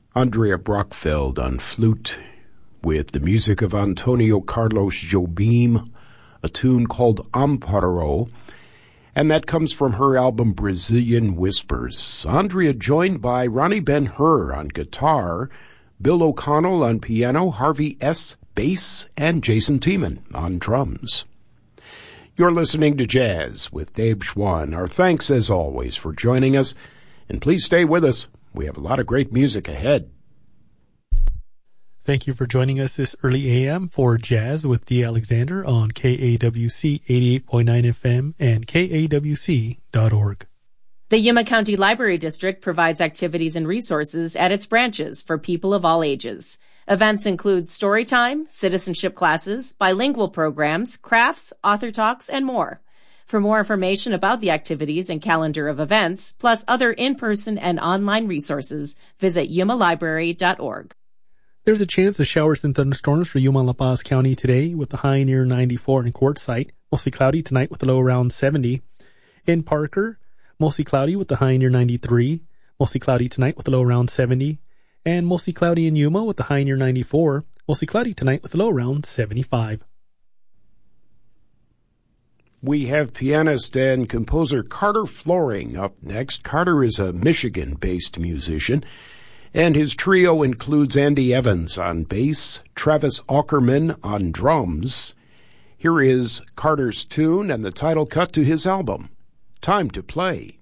Andrea Brockfeld on flute with the music of Antonio Carlos Jobim, a tune called Amparo, and that comes from her album Brazilian Whispers. Andrea joined by Ronnie Ben-Hur on guitar, Bill O'Connell on piano, Harvey S. bass, and Jason Tiemann on drums. You're listening to Jazz with Dave Schwann. Our thanks, as always, for joining us, and please stay with us. We have a lot of great music ahead. Thank you for joining us this early AM for Jazz with D. Alexander on KAWC 88.9 FM and KAWC.org. The Yuma County Library District provides activities and resources at its branches for people of all ages. Events include storytime, citizenship classes, bilingual programs, crafts, author talks, and more. For more information about the activities and calendar of events, plus other in-person and online resources, visit yumalibrary.org. There's a chance of showers and thunderstorms for Yuma and La Paz County today with a high near 94 in Quartzsite. Mostly cloudy tonight with a low around 70. In Parker, mostly cloudy with a high near 93. Mostly cloudy tonight with a low around 70. And mostly cloudy in Yuma with a high near 94. Mostly cloudy tonight with a low around 75. We have pianist and composer Carter Floring up next. Carter is a Michigan-based musician, and his trio includes Andy Evans on bass, Travis Aukerman on drums. Here is Carter's tune and the title cut to his album, Time to Play.